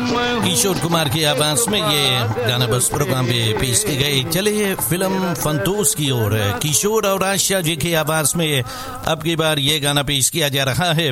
किशोर कुमार की आवाज में ये गाना बस प्रोग्राम पे पेश की गई। चलिए फिल्म फंतूस की ओर। किशोर और आशा जी की आवाज में अब की बार ये गाना पेश किया जा रहा है।